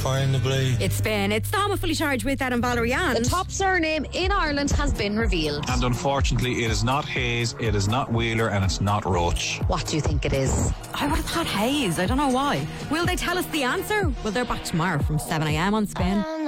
Finally. It's Spain. It's the Home of Fully Charged with Adam Valerie and The top surname in Ireland has been revealed. And unfortunately, it is not Hayes, it is not Wheeler, and it's not Roach. What do you think it is? I would have thought Hayes. I don't know why. Will they tell us the answer? Well, they're back tomorrow from 7 a.m. on Spin.